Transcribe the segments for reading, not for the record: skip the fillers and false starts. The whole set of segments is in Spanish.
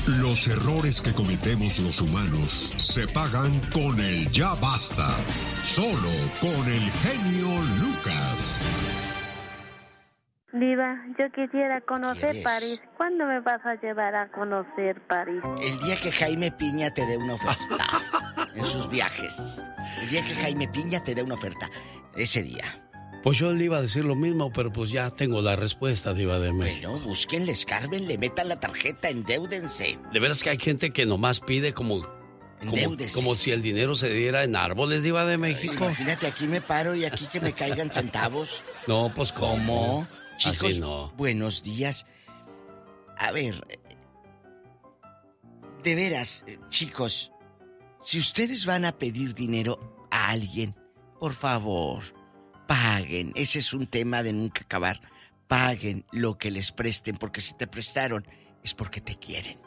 Los errores que cometemos los humanos se pagan con el ya basta. Solo con el genio Lucas. Diva, yo quisiera conocer ¿Quieres? París. ¿Cuándo me vas a llevar a conocer París? El día que Jaime Piña te dé una oferta en sus viajes. El día que Jaime Piña te dé una oferta. Ese día. Pues yo le iba a decir lo mismo, pero pues ya tengo la respuesta, Diva de México. Bueno, búsquenle, escárbenle, metan la tarjeta, endeúdense. De veras que hay gente que nomás pide como si el dinero se diera en árboles, Diva de México. Imagínate, aquí me paro y aquí que me caigan centavos. No, pues ¿cómo? Chicos, así no. Buenos días. A ver, de veras, chicos, si ustedes van a pedir dinero a alguien, por favor, paguen. Ese es un tema de nunca acabar. Paguen lo que les presten, porque si te prestaron es porque te quieren.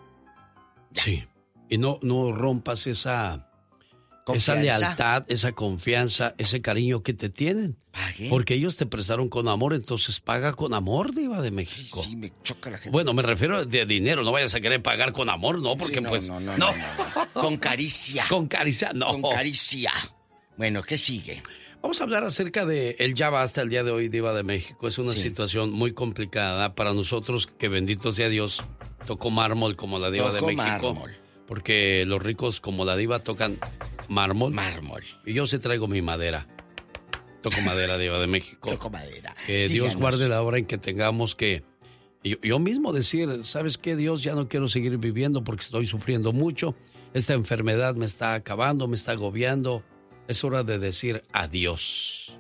Ya. Sí. Y no rompas esa ¿Confianza? lealtad, esa confianza, ese cariño que te tienen. Paguen. Porque ellos te prestaron con amor, entonces paga con amor, Diva de México. Ay, sí, me choca la gente. Bueno, me refiero de dinero, no vayas a querer pagar con amor, ¿no? Porque Sí, no, pues... no. Con caricia. Con caricia, no. Con caricia. Bueno, ¿qué sigue? Vamos a hablar acerca de el ya basta el día de hoy, Diva de México. Es una situación muy complicada para nosotros, que bendito sea Dios, tocó mármol como la Diva de México. Mármol. Porque los ricos como la Diva tocan mármol. Mármol. Y yo sí traigo mi madera. Toco madera, Diva de México. Toco madera. Que Dios guarde la hora en que tengamos que... Yo mismo decir, ¿sabes qué, Dios? Ya no quiero seguir viviendo porque estoy sufriendo mucho. Esta enfermedad me está acabando, me está agobiando. Es hora de decir adiós.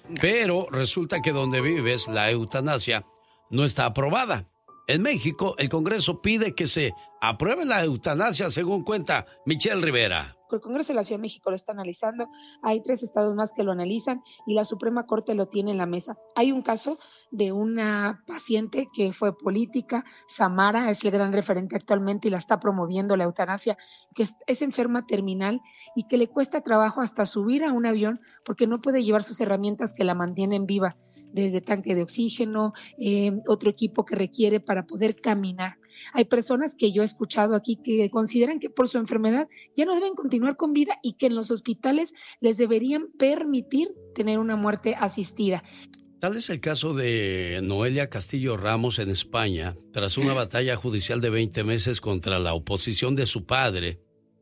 Pero resulta que donde vives, la eutanasia no está aprobada. En México, el Congreso pide que se apruebe la eutanasia, según cuenta Michelle Rivera. El Congreso de la Ciudad de México lo está analizando, hay 3 estados más que lo analizan y la Suprema Corte lo tiene en la mesa. Hay un caso de una paciente que fue política, Samara, es el gran referente actualmente y la está promoviendo la eutanasia, que es enferma terminal y que le cuesta trabajo hasta subir a un avión porque no puede llevar sus herramientas que la mantienen viva, desde tanque de oxígeno, otro equipo que requiere para poder caminar. Hay personas que yo he escuchado aquí que consideran que por su enfermedad ya no deben continuar con vida y que en los hospitales les deberían permitir tener una muerte asistida. Tal es el caso de Noelia Castillo Ramos en España, tras una batalla judicial de 20 meses contra la oposición de su padre,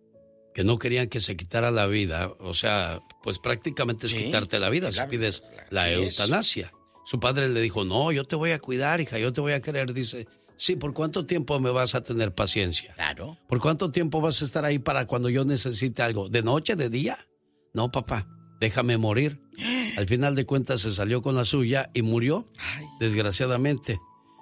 que no querían que se quitara la vida. O sea, pues prácticamente es quitarte la vida si pides la eutanasia. Su padre le dijo, no, yo te voy a cuidar, hija, yo te voy a querer. Dice, sí, ¿por cuánto tiempo me vas a tener paciencia? Claro. ¿Por cuánto tiempo vas a estar ahí para cuando yo necesite algo? ¿De noche, de día? No, papá, déjame morir. Al final de cuentas se salió con la suya y murió, desgraciadamente.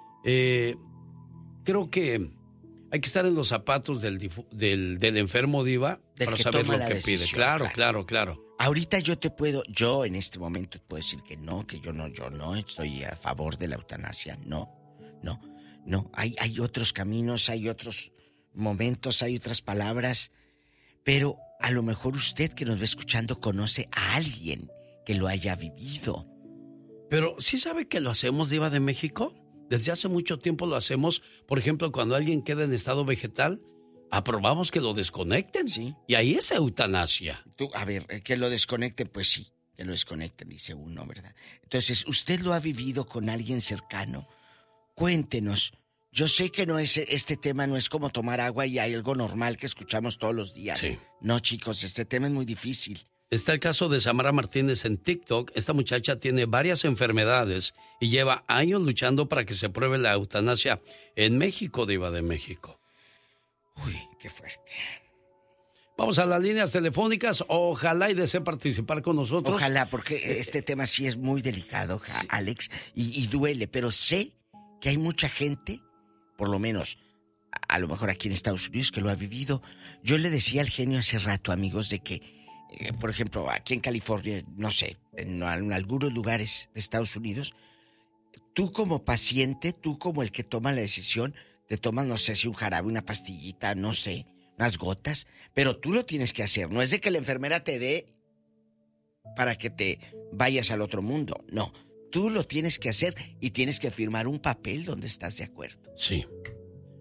Creo que hay que estar en los zapatos del enfermo, Diva, para saber lo que pide. Claro. Ahorita yo en este momento puedo decir que no, yo no estoy a favor de la eutanasia. No. Hay otros caminos, hay otros momentos, hay otras palabras. Pero a lo mejor usted que nos va escuchando conoce a alguien que lo haya vivido. Pero ¿sí sabe que lo hacemos, Diva de México? Desde hace mucho tiempo lo hacemos. Por ejemplo, cuando alguien queda en estado vegetal, aprobamos que lo desconecten. Sí. Y ahí es eutanasia. A ver, que lo desconecten, pues sí, que lo desconecten, dice uno, ¿verdad? Entonces, ¿usted lo ha vivido con alguien cercano? Cuéntenos. Yo sé que este tema no es como tomar agua y hay algo normal que escuchamos todos los días. Sí. No, chicos, este tema es muy difícil. Está el caso de Samara Martínez en TikTok. Esta muchacha tiene varias enfermedades y lleva años luchando para que se apruebe la eutanasia en México, Diva de México. Uy, qué fuerte. Vamos a las líneas telefónicas. Ojalá y desee participar con nosotros. Ojalá, porque este tema sí es muy delicado, sí. Alex, y duele, pero sé que hay mucha gente, por lo menos, a lo mejor aquí en Estados Unidos, que lo ha vivido. Yo le decía al genio hace rato, amigos, de que, por ejemplo, aquí en California, no sé, en algunos lugares de Estados Unidos, tú como paciente, tú como el que toma la decisión, te tomas, no sé si un jarabe, una pastillita, no sé, unas gotas, pero tú lo tienes que hacer. No es de que la enfermera te dé para que te vayas al otro mundo, no. Tú lo tienes que hacer y tienes que firmar un papel donde estás de acuerdo. Sí.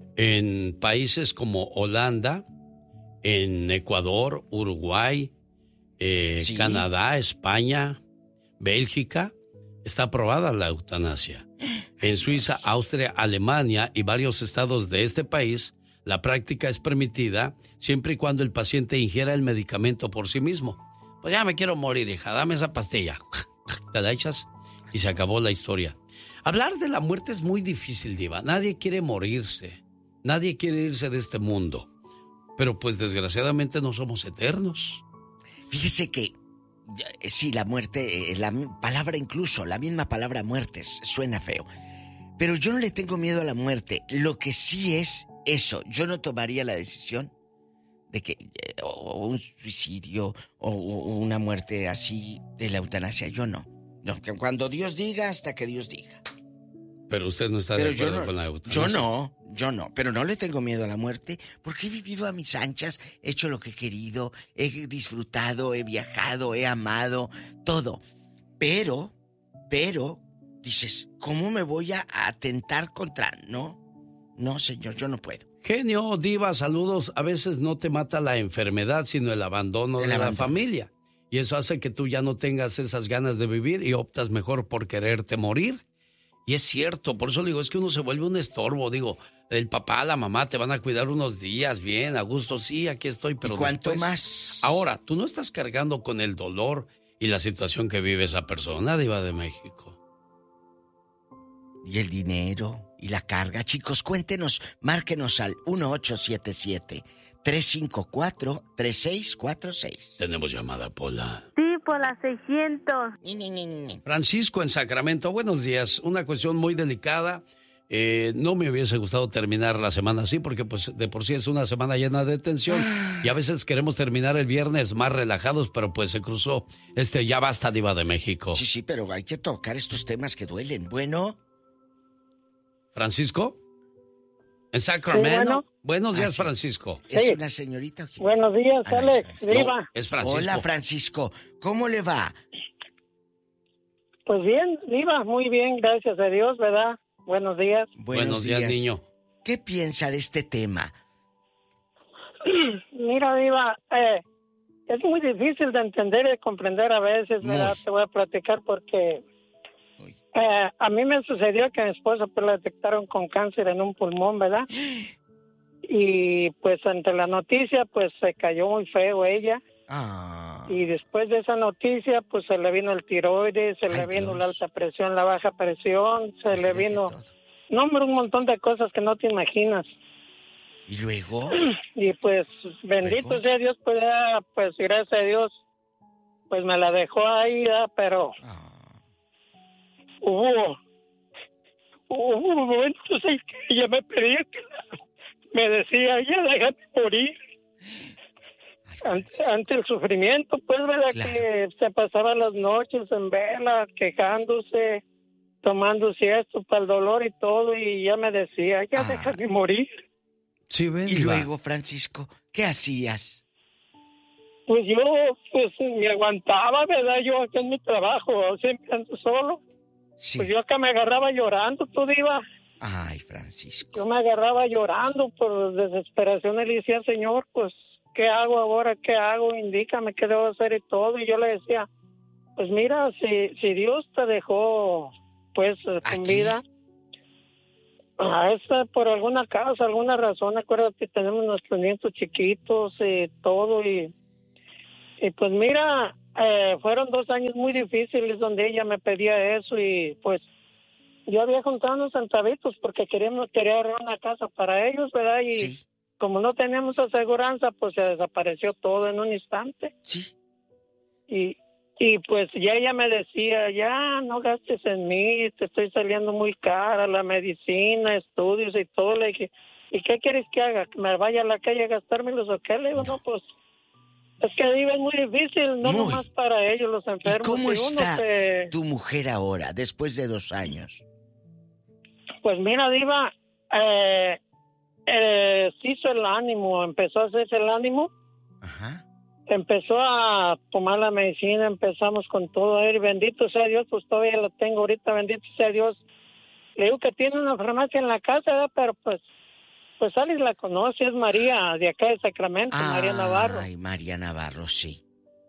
en países como Holanda, en Ecuador, Uruguay, Sí. Canadá, España, Bélgica, está aprobada la eutanasia. En Suiza, Austria, Alemania y varios estados de este país, la práctica es permitida siempre y cuando el paciente ingiera el medicamento por sí mismo. Pues ya me quiero morir, hija, dame esa pastilla. Te la echas y se acabó la historia. Hablar de la muerte es muy difícil, Diva. Nadie quiere morirse. Nadie quiere irse de este mundo. Pero pues desgraciadamente no somos eternos. Fíjese que, sí, la muerte, la palabra incluso, la misma palabra muerte suena feo. Pero yo no le tengo miedo a la muerte. Lo que sí es eso. Yo no tomaría la decisión de que o un suicidio o una muerte así de la eutanasia. Yo no. No, que cuando Dios diga, hasta que Dios diga. Pero usted no está de acuerdo con la eutanasia. Yo no, pero no le tengo miedo a la muerte porque he vivido a mis anchas, he hecho lo que he querido, he disfrutado, he viajado, he amado, todo. Pero, dices, ¿cómo me voy a atentar contra? No, señor, yo no puedo. Genio, Diva, saludos. A veces no te mata la enfermedad, sino el abandono de la familia. Y eso hace que tú ya no tengas esas ganas de vivir y optas mejor por quererte morir. Y es cierto, por eso digo, es que uno se vuelve un estorbo. Digo, el papá, la mamá te van a cuidar unos días, bien, a gusto, sí, aquí estoy, pero ¿y cuánto después, más? Ahora, tú no estás cargando con el dolor y la situación que vive esa persona, Diva de México. Y el dinero y la carga. Chicos, cuéntenos, márquenos al 1877-354-3646. Tenemos llamada, Pola. Sí, por las 600. Francisco en Sacramento, buenos días. Una cuestión muy delicada. No me hubiese gustado terminar la semana así porque pues de por sí es una semana llena de tensión y a veces queremos terminar el viernes más relajados, pero pues se cruzó ya basta, Diva de México. Sí, pero hay que tocar estos temas que duelen. Bueno. ¿Francisco? ¿En Sacramento? Sí, bueno. Buenos días, sí. Francisco. ¿Es Sí. una señorita? Buenos días, no, Alex, es Diva. No, es Francisco. Hola, Francisco. ¿Cómo le va? Pues bien, Diva, muy bien, gracias a Dios, ¿verdad? Buenos días. Buenos días, niño. ¿Qué piensa de este tema? Mira, Diva, es muy difícil de entender y de comprender a veces, ¿verdad? Muy. Te voy a platicar porque a mí me sucedió que a mi esposa pues la detectaron con cáncer en un pulmón, ¿verdad? Y pues ante la noticia pues se cayó muy feo ella. Y después de esa noticia pues se le vino el tiroides, se le vino la alta presión, la baja presión, se le vino... No, hombre, un montón de cosas que no te imaginas. ¿Y luego? Y pues bendito sea Dios, pues ya, pues gracias a Dios pues me la dejó ahí, ¿verdad? Pero hubo momentos en que ella me pedía me decía, ya déjame morir. Ante el sufrimiento, pues, ¿verdad? Claro. Que se pasaba las noches en vela, quejándose, tomando siestas para el dolor y todo, y ya me decía, ya déjame morir. Sí, ven, y luego, Francisco, ¿qué hacías? Pues yo, pues, me aguantaba, ¿verdad? Yo acá en mi trabajo, siempre ando solo. Sí. Pues yo acá me agarraba llorando, tú, Diva. Ay, Francisco. Yo me agarraba llorando por desesperación y le decía, Señor, pues, ¿qué hago ahora? ¿Qué hago? Indícame qué debo hacer y todo. Y yo le decía, pues mira, si Dios te dejó, pues, con vida, por alguna causa, alguna razón, acuérdate que tenemos nuestros nietos chiquitos y todo. Y pues mira, fueron 2 años muy difíciles donde ella me pedía eso y pues yo había juntado unos centavitos porque quería ahorrar una casa para ellos, ¿verdad? Y sí. Como no teníamos aseguranza, pues se desapareció todo en un instante. Sí. Y pues ya ella me decía, ya no gastes en mí, te estoy saliendo muy cara la medicina, estudios y todo. Le dije, ¿y qué quieres que haga? ¿Que me vaya a la calle a gastármelos o qué? Le digo, no, pues es que Diva es muy difícil, no nomás para ellos los enfermos. ¿Y cómo está tu mujer ahora, después de 2 años? Pues mira, Diva, se hizo el ánimo, empezó a hacerse el ánimo. Ajá. Empezó a tomar la medicina, empezamos con todo. Bendito sea Dios, pues todavía la tengo ahorita, bendito sea Dios. Le digo que tiene una farmacia en la casa, ¿verdad? Pero pues pues Alex la conoce, es María, de acá de Sacramento, María Navarro. Ay, María Navarro, sí.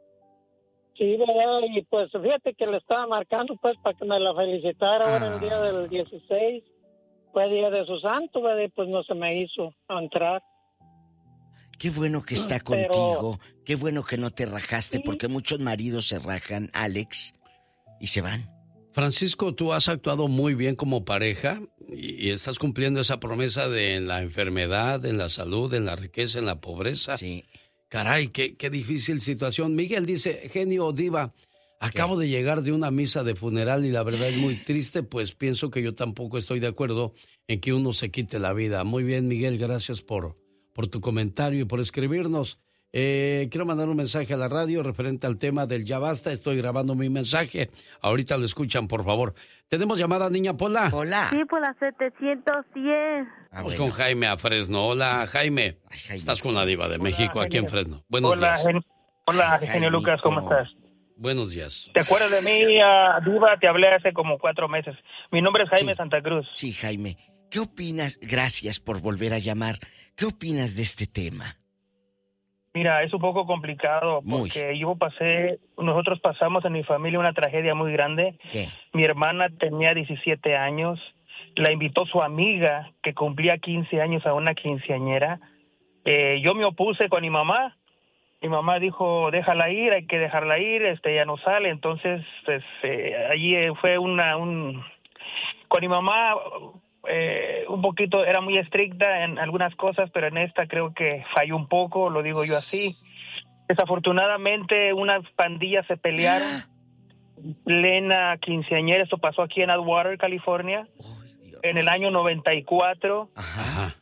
Sí, ¿verdad? Y pues fíjate que le estaba marcando pues para que me la felicitara ahora el día del 16. Fue día de su santo, ¿verdad? Y pues no se me hizo entrar. Qué bueno que está contigo, qué bueno que no te rajaste, sí. Porque muchos maridos se rajan, Alex, y se van. Francisco, tú has actuado muy bien como pareja y estás cumpliendo esa promesa de en la enfermedad, en la salud, en la riqueza, en la pobreza. Sí. Caray, qué difícil situación. Miguel dice, genio diva, acabo de llegar de una misa de funeral y la verdad es muy triste, pues pienso que yo tampoco estoy de acuerdo en que uno se quite la vida. Muy bien, Miguel, gracias por tu comentario y por escribirnos. Quiero mandar un mensaje a la radio referente al tema del Ya Basta. Estoy grabando mi mensaje. Ahorita lo escuchan, por favor. ¿Tenemos llamada, niña Pola? Hola. Sí, por la 710. Vamos con Jaime a Fresno. Hola, Jaime. Ay, Jaime. Estás con la diva de México, aquí en Fresno. Buenos días. Hola, genio Lucas, ¿cómo estás? Buenos días. ¿Te acuerdas de mí, diva? Te hablé hace como 4 meses. Mi nombre es Jaime Santa Cruz. Sí, Jaime. ¿Qué opinas? Gracias por volver a llamar. ¿Qué opinas de este tema? Mira, es un poco complicado porque nosotros pasamos en mi familia una tragedia muy grande. ¿Qué? Mi hermana tenía 17 años, la invitó su amiga que cumplía 15 años a una quinceañera. Yo me opuse con mi mamá. Mi mamá dijo, déjala ir, hay que dejarla ir, ya no sale. Entonces, allí fue con mi mamá. Un poquito, era muy estricta en algunas cosas, pero en esta creo que falló un poco, lo digo yo así. Desafortunadamente, unas pandillas se pelearon en plena quinceañera. Esto pasó aquí en Atwater, California, en el año 94. Ajá.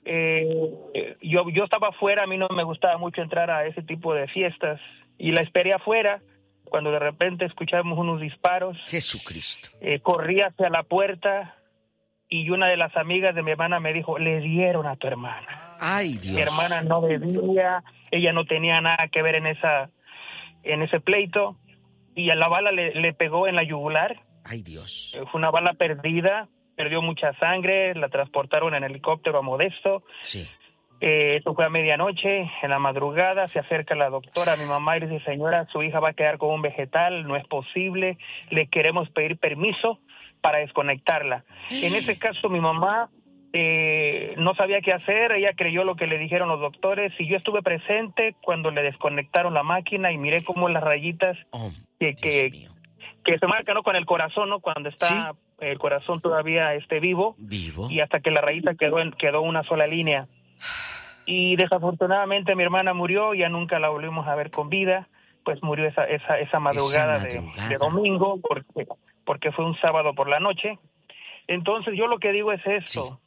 Yo estaba afuera, a mí no me gustaba mucho entrar a ese tipo de fiestas, y la esperé afuera, cuando de repente escuchamos unos disparos. Jesucristo. Corrí hacia la puerta, y una de las amigas de mi hermana me dijo, le dieron a tu hermana. Ay, Dios. Mi hermana no bebía, ella no tenía nada que ver en ese pleito, y a la bala le pegó en la yugular. Ay, Dios. Fue una bala perdida, perdió mucha sangre, la transportaron en helicóptero a Modesto. Sí. Esto fue a medianoche, en la madrugada, se acerca la doctora a mi mamá y le dice, señora, su hija va a quedar como un vegetal, no es posible, le queremos pedir permiso para desconectarla. En ese caso, mi mamá no sabía qué hacer, ella creyó lo que le dijeron los doctores, y yo estuve presente cuando le desconectaron la máquina y miré cómo las rayitas que se marcan, ¿no?, con el corazón, ¿no?, cuando está el corazón todavía vivo, y hasta que la rayita quedó una sola línea. Y desafortunadamente mi hermana murió, ya nunca la volvimos a ver con vida, pues murió esa madrugada de domingo, porque fue un sábado por la noche. Entonces yo lo que digo es esto,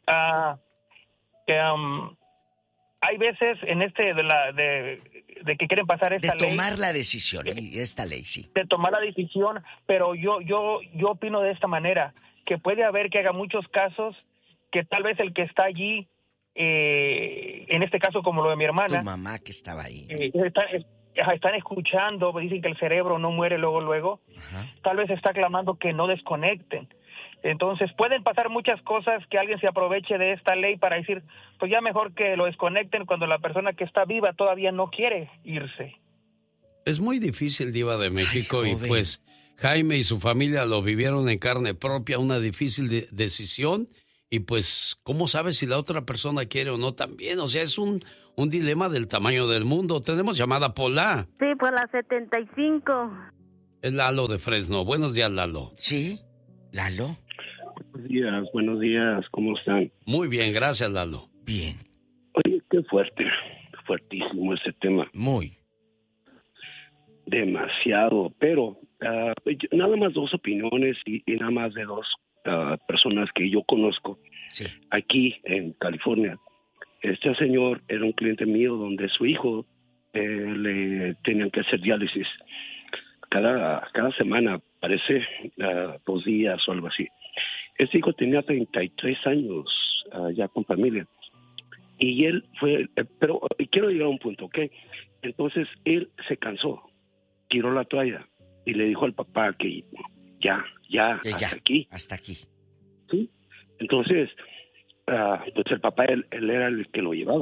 hay veces en de que quieren pasar esta ley, de tomar la decisión, y esta ley, sí, de tomar la decisión, pero yo opino de esta manera, que puede haber que haga muchos casos que tal vez el que está allí, en este caso como lo de mi hermana, tu mamá que estaba ahí, están escuchando, dicen que el cerebro no muere luego. Ajá. Tal vez está clamando que no desconecten. Entonces pueden pasar muchas cosas, que alguien se aproveche de esta ley para decir, pues ya mejor que lo desconecten cuando la persona que está viva todavía no quiere irse. Es muy difícil, diva de México. Ay, y pues Jaime y su familia lo vivieron en carne propia, una difícil decisión, y pues ¿cómo sabes si la otra persona quiere o no también? O sea, es un dilema del tamaño del mundo. Tenemos llamada, Pola. Sí, por la 75. Es Lalo de Fresno. Buenos días, Lalo. Sí, Lalo. Buenos días, ¿cómo están? Muy bien, gracias, Lalo. Bien. Oye, qué fuertísimo ese tema. Muy. Demasiado, pero nada más 2 opiniones y nada más de 2 personas que yo conozco aquí en California. Este señor era un cliente mío donde su hijo le tenían que hacer diálisis cada semana, parece 2 días o algo así. Este hijo tenía 33 años ya con familia, y él fue, pero quiero llegar a un punto, ¿ok? Entonces él se cansó, tiró la toalla y le dijo al papá que hasta aquí. Hasta aquí. ¿Sí? Entonces pues el papá, él era el que lo llevaba.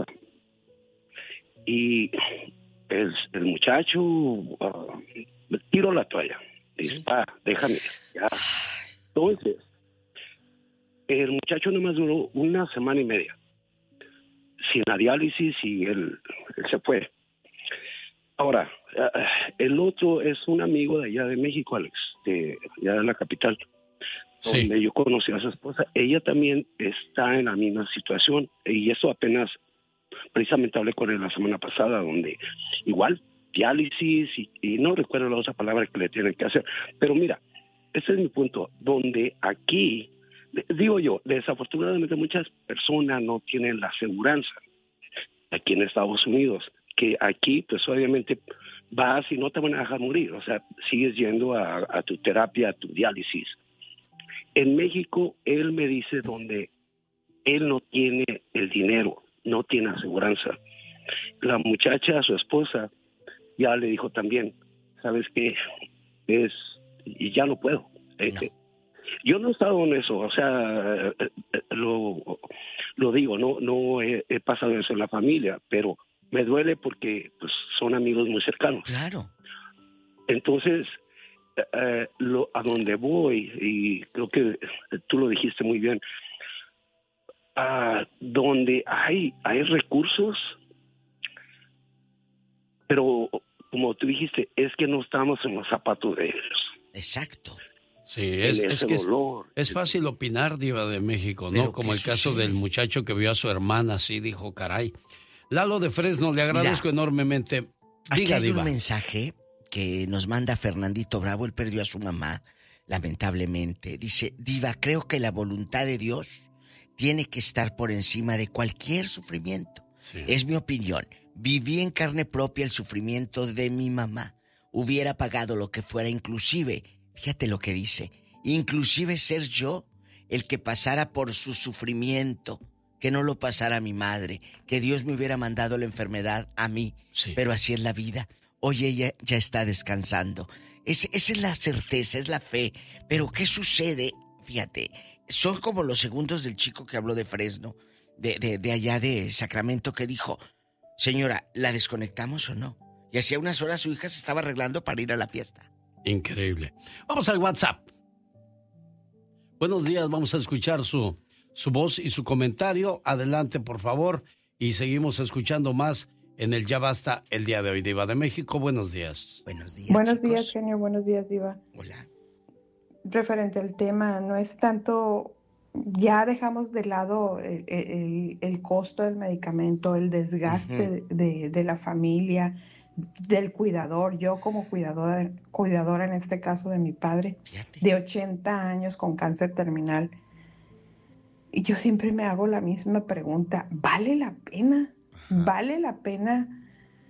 Y el muchacho tiró la toalla. Dice, déjame, ya. Entonces, el muchacho nomás duró 1 semana y media sin la diálisis y él se fue. Ahora, el otro es un amigo de allá de México, Alex, de allá de la capital, donde yo conocí a su esposa. Ella también está en la misma situación, y eso apenas, precisamente hablé con él la semana pasada, donde igual, diálisis, y no recuerdo la otra palabra que le tienen que hacer. Pero mira, ese es mi punto, donde aquí, digo yo, desafortunadamente muchas personas no tienen la aseguranza aquí en Estados Unidos, que aquí pues obviamente vas y no te van a dejar morir, o sea, sigues yendo a tu terapia, a tu diálisis. En México, él me dice donde él no tiene el dinero, no tiene aseguranza. La muchacha, su esposa, ya le dijo también, ¿sabes qué? Y ya no puedo. No. Yo no he estado en eso, o sea, lo digo, no he pasado eso en la familia, pero me duele porque pues, son amigos muy cercanos. Claro. Entonces, a donde voy, y creo que tú lo dijiste muy bien, donde hay recursos, pero como tú dijiste, es que no estamos en los zapatos de ellos. Exacto. Sí, es fácil opinar, Diva de México, ¿no? Pero como el caso del muchacho que vio a su hermana, así dijo, caray. Lalo de Fresno, le agradezco enormemente. Diga, aquí hay Diva. un mensaje que nos manda Fernandito Bravo, él perdió a su mamá, lamentablemente. Dice, Diva, creo que la voluntad de Dios tiene que estar por encima de cualquier sufrimiento. Sí. Es mi opinión. Viví en carne propia el sufrimiento de mi mamá. Hubiera pagado lo que fuera, inclusive... Fíjate lo que dice, inclusive ser yo el que pasara por su sufrimiento, que no lo pasara mi madre, que Dios me hubiera mandado la enfermedad a mí, pero así es la vida. Hoy ella ya está descansando. Esa es la certeza, es la fe. Pero ¿qué sucede? Fíjate, son como los segundos del chico que habló de Fresno, de allá de Sacramento, que dijo, señora, ¿la desconectamos o no? Y hacía unas horas su hija se estaba arreglando para ir a la fiesta. Increíble. Vamos al WhatsApp. Buenos días, vamos a escuchar su voz y su comentario. Adelante, por favor. Y seguimos escuchando más en el Ya Basta el día de hoy, Diva de México. Buenos días. Buenos días, buenos días, genio. Buenos días, Diva. Hola. Referente al tema, no es tanto... Ya dejamos de lado el costo del medicamento, el desgaste de la familia, del cuidador. Yo como cuidadora en este caso de mi padre, de 80 años con cáncer terminal, y yo siempre me hago la misma pregunta, ¿vale la pena? ¿Vale la pena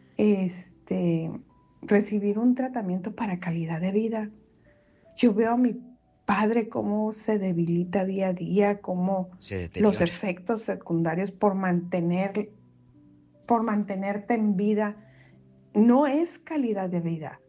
recibir un tratamiento para calidad de vida? Yo veo a mi padre cómo se debilita día a día, cómo los efectos secundarios por mantenerte en vida. No es calidad de vida.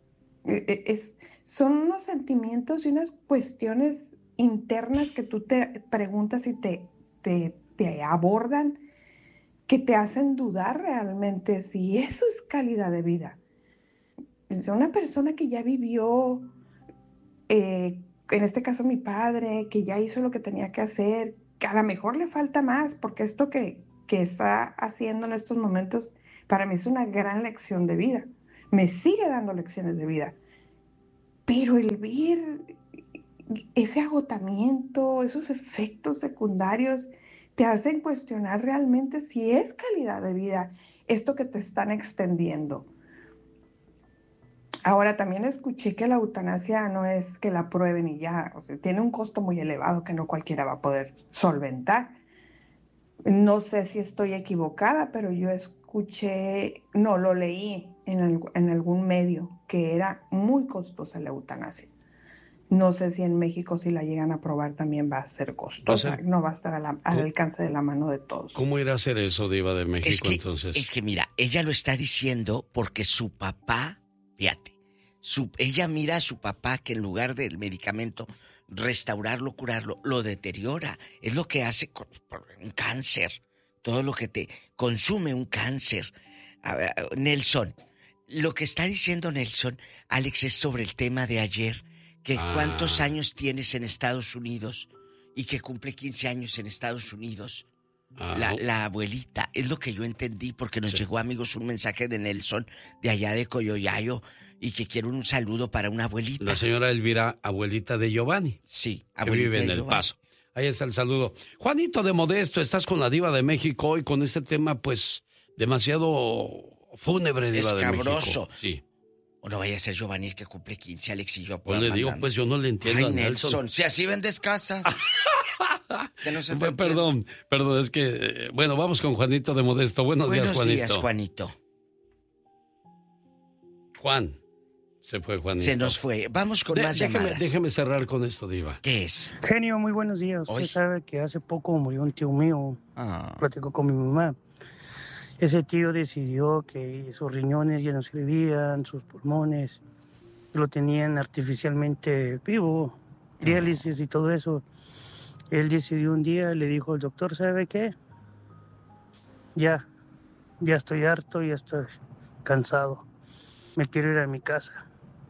Son unos sentimientos y unas cuestiones internas que tú te preguntas y te abordan, que te hacen dudar realmente si eso es calidad de vida. Una persona que ya vivió, en este caso mi padre, que ya hizo lo que tenía que hacer, que a lo mejor le falta más, porque esto que está haciendo en estos momentos para mí es una gran lección de vida. Me sigue dando lecciones de vida. Pero el ver ese agotamiento, esos efectos secundarios, te hacen cuestionar realmente si es calidad de vida esto que te están extendiendo. Ahora, también escuché que la eutanasia no es que la prueben y ya. O sea, tiene un costo muy elevado que no cualquiera va a poder solventar. No sé si estoy equivocada, pero yo lo leí en algún medio, que era muy costosa la eutanasia. No sé si en México, si la llegan a probar, también va a ser costosa. No va a estar al alcance de la mano de todos. ¿Cómo irá a ser eso, Diva de México, entonces? Es que mira, ella lo está diciendo porque su papá, fíjate, ella mira a su papá que en lugar del medicamento restaurarlo, curarlo, lo deteriora. Es lo que hace por un cáncer. Todo lo que te consume un cáncer. A ver, Nelson, lo que está diciendo Nelson, Alex, es sobre el tema de ayer. Que cuántos años tienes en Estados Unidos y que cumple 15 años en Estados Unidos. La abuelita, es lo que yo entendí porque nos llegó, amigos, un mensaje de Nelson de allá de Coyoyayo y que quiere un saludo para una abuelita. La señora Elvira, abuelita de Giovanni. Sí, abuelita que vive en El Paso. Ahí está el saludo. Juanito de Modesto, estás con la Diva de México hoy con este tema, pues, demasiado fúnebre, Diva de México. Escabroso. Sí. O no vaya a ser Giovanni que cumple 15, Alex y yo. Pues le digo, pues yo no le entiendo a Nelson. Si así vendes casas. Que no se te perdón, es que... bueno, vamos con Juanito de Modesto. Buenos días, Juanito. Buenos días, Juanito. Juan. Se fue, Juanito. Se nos fue. Vamos con más llamadas. Déjeme cerrar con esto, Diva. ¿Qué es? Genio, muy buenos días. Usted sabe que hace poco murió un tío mío. Platicó con mi mamá. Ese tío decidió que sus riñones ya no servían, sus pulmones lo tenían artificialmente vivo, diálisis y todo eso. Él decidió un día, le dijo al doctor, ¿sabe qué? Ya estoy harto, ya estoy cansado. Me quiero ir a mi casa.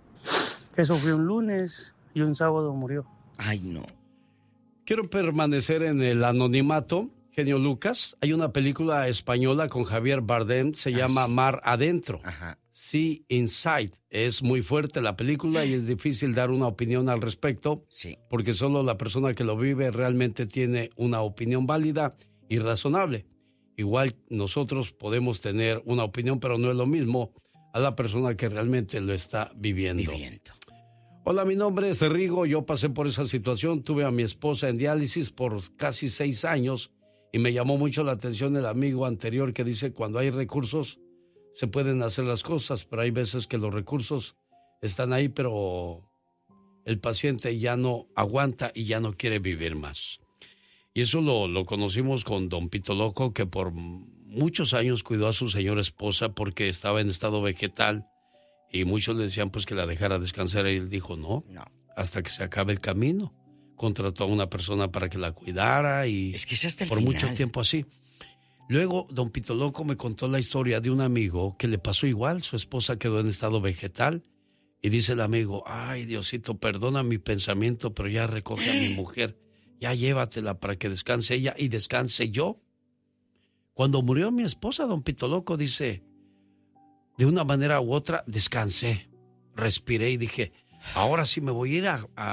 Eso fue un lunes y un sábado murió. Ay, no. Quiero permanecer en el anonimato. Genio Lucas, hay una película española con Javier Bardem, se llama sí. Mar Adentro. Ajá. Sea Inside. Es muy fuerte la película y es difícil dar una opinión al respecto, sí. Porque solo la persona que lo vive realmente tiene una opinión válida y razonable. Igual nosotros podemos tener una opinión, pero no es lo mismo a la persona que realmente lo está viviendo. Hola, mi nombre es Rigo, yo pasé por esa situación, tuve a mi esposa en diálisis por casi 6 años y me llamó mucho la atención el amigo anterior que dice cuando hay recursos se pueden hacer las cosas, pero hay veces que los recursos están ahí, pero el paciente ya no aguanta y ya no quiere vivir más. Y eso lo conocimos con don Pito Loco, que por muchos años cuidó a su señora esposa porque estaba en estado vegetal y muchos le decían pues que la dejara descansar y él dijo no, hasta que se acabe el camino. Contrató a una persona para que la cuidara y es que es hasta el por final. Mucho tiempo así. Luego don Pito Loco me contó la historia de un amigo que le pasó igual, su esposa quedó en estado vegetal y dice el amigo, ay Diosito, perdona mi pensamiento, pero ya recoge a mi mujer. Ya llévatela para que descanse ella y descanse yo. Cuando murió mi esposa, don Pito Loco, dice, de una manera u otra, descansé, respiré y dije, ahora sí me voy a ir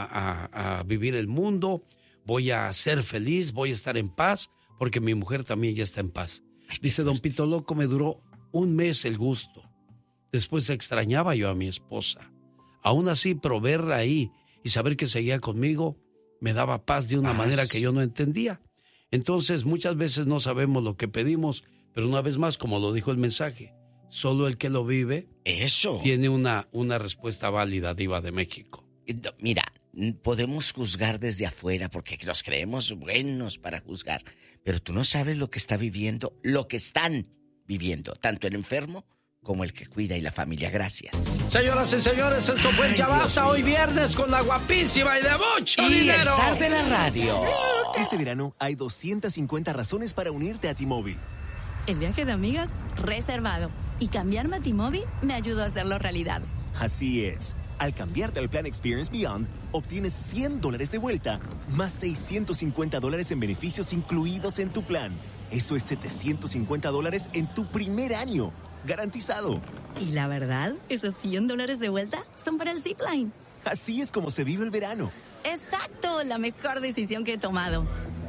a vivir el mundo, voy a ser feliz, voy a estar en paz, porque mi mujer también ya está en paz. Dice, don Pito Loco, me duró 1 mes el gusto. Después extrañaba yo a mi esposa. Aún así, pero verla ahí y saber que seguía conmigo, me daba paz de una manera que yo no entendía. Entonces, muchas veces no sabemos lo que pedimos, pero una vez más, como lo dijo el mensaje, solo el que lo vive tiene una respuesta válida, Diva de México. Mira, podemos juzgar desde afuera porque nos creemos buenos para juzgar, pero tú no sabes lo que está viviendo, lo que están viviendo, tanto el enfermo como el que cuida y la familia. Gracias. Señoras y señores, esto fue Ya Basta hoy viernes con la guapísima y de mucho y dinero. el zar de la radio. Este verano hay 250 razones para unirte a T-Mobile. El viaje de amigas reservado y cambiarme a T-Mobile me ayudó a hacerlo realidad. Así es. Al cambiarte al plan Experience Beyond, obtienes $100 de vuelta, más $650 en beneficios incluidos en tu plan. Eso es $750 en tu primer año. Garantizado. Y la verdad, esos $100 de vuelta son para el Zipline. Así es como se vive el verano. ¡Exacto! La mejor decisión que he tomado.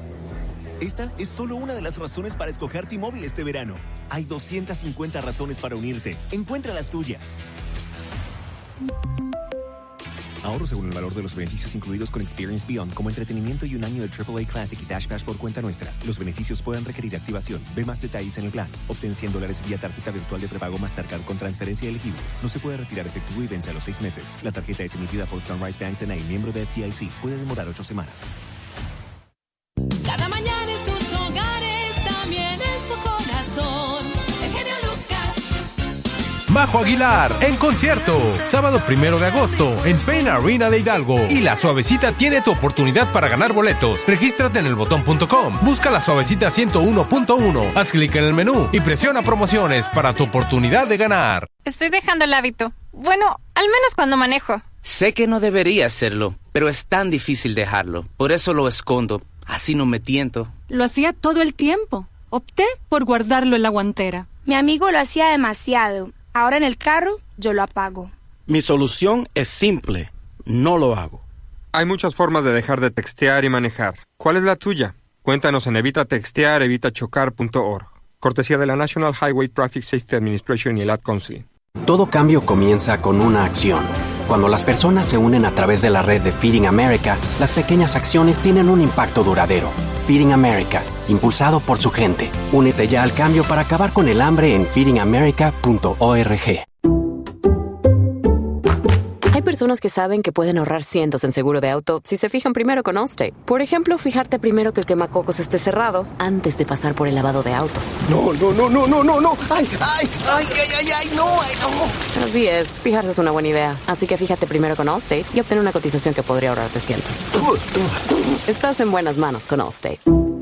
Esta es solo una de las razones para escoger T-Mobile este verano. Hay 250 razones para unirte. Encuentra las tuyas. Ahorro según el valor de los beneficios incluidos con Experience Beyond, como entretenimiento y un año de AAA Classic y Dash Pass por cuenta nuestra. Los beneficios pueden requerir activación. Ve más detalles en el plan. Obtén $100 vía tarjeta virtual de prepago Mastercard con transferencia elegible. No se puede retirar efectivo y vence a los 6 meses. La tarjeta es emitida por Sunrise Bank C&A, miembro de FDIC. Puede demorar 8 semanas. Cada mañana en sus hogares, también en su corazón. El genio Lucas. Majo Aguilar en concierto. Sábado 1 de agosto en Pain Arena de Hidalgo. Y La Suavecita tiene tu oportunidad para ganar boletos. Regístrate en elbotón.com. Busca La Suavecita 101.1. Haz clic en el menú y presiona promociones para tu oportunidad de ganar. Estoy dejando el hábito. Bueno, al menos cuando manejo. Sé que no debería hacerlo, pero es tan difícil dejarlo. Por eso lo escondo. Así no me tiento. Lo hacía todo el tiempo. Opté por guardarlo en la guantera. Mi amigo lo hacía demasiado. Ahora en el carro, yo lo apago. Mi solución es simple. No lo hago. Hay muchas formas de dejar de textear y manejar. ¿Cuál es la tuya? Cuéntanos en evitatextear.evitachocar.org. Cortesía de la National Highway Traffic Safety Administration y el Ad Council. Todo cambio comienza con una acción. Cuando las personas se unen a través de la red de Feeding America, las pequeñas acciones tienen un impacto duradero. Feeding America, impulsado por su gente. Únete ya al cambio para acabar con el hambre en feedingamerica.org. Hay personas que saben que pueden ahorrar cientos en seguro de auto si se fijan primero con Allstate. Por ejemplo, fijarte primero que el quemacocos esté cerrado antes de pasar por el lavado de autos. No. ¡Ay, no! Así es, fijarse es una buena idea. Así que fíjate primero con Allstate y obtén una cotización que podría ahorrarte cientos. Estás en buenas manos con Allstate.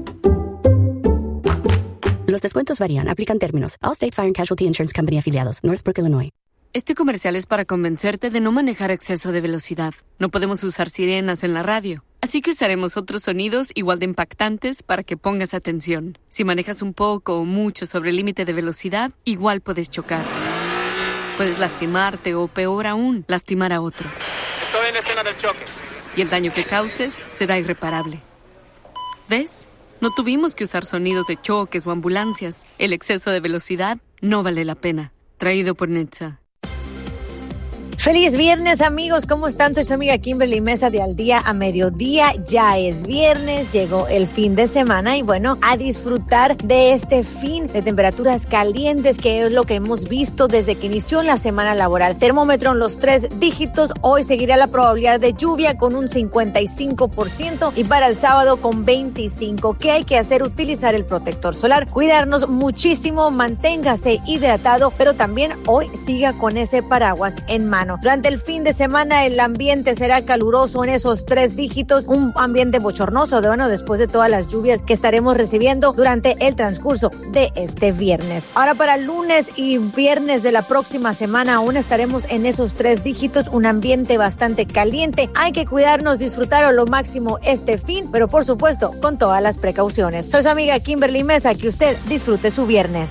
Los descuentos varían. Aplican términos. Allstate Fire and Casualty Insurance Company afiliados. Northbrook, Illinois. Este comercial es para convencerte de no manejar a exceso de velocidad. No podemos usar sirenas en la radio, así que usaremos otros sonidos igual de impactantes para que pongas atención. Si manejas un poco o mucho sobre el límite de velocidad, igual puedes chocar. Puedes lastimarte o, peor aún, lastimar a otros. Estoy en la escena del choque. Y el daño que causes será irreparable. ¿Ves? No tuvimos que usar sonidos de choques o ambulancias. El exceso de velocidad no vale la pena. Traído por NHTSA. Feliz viernes, amigos, ¿cómo están? Soy su amiga Kimberly Mesa de Al Día a Mediodía. Ya es viernes, llegó el fin de semana y bueno, a disfrutar de este fin de temperaturas calientes, que es lo que hemos visto desde que inició la semana laboral. Termómetro en los 3 dígitos, hoy seguirá la probabilidad de lluvia con un 55% y para el sábado con 25%. ¿Qué hay que hacer? Utilizar el protector solar, cuidarnos muchísimo, manténgase hidratado, pero también hoy siga con ese paraguas en mano. Durante el fin de semana el ambiente será caluroso en esos 3 dígitos, un ambiente bochornoso, después de todas las lluvias que estaremos recibiendo durante el transcurso de este viernes. Ahora para lunes y viernes de la próxima semana aún estaremos en esos 3 dígitos, un ambiente bastante caliente. Hay que cuidarnos, disfrutar a lo máximo este fin, pero por supuesto con todas las precauciones. Soy su amiga Kimberly Mesa, que usted disfrute su viernes.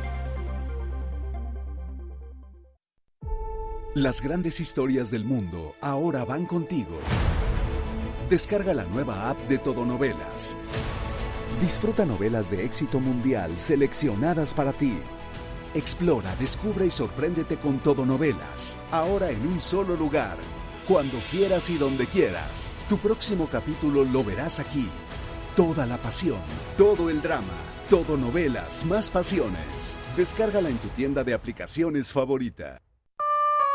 Las grandes historias del mundo ahora van contigo. Descarga la nueva app de Todonovelas. Disfruta novelas de éxito mundial seleccionadas para ti. Explora, descubre y sorpréndete con Todonovelas. Ahora en un solo lugar. Cuando quieras y donde quieras. Tu próximo capítulo lo verás aquí. Toda la pasión, todo el drama. Todonovelas, más pasiones. Descárgala en tu tienda de aplicaciones favorita.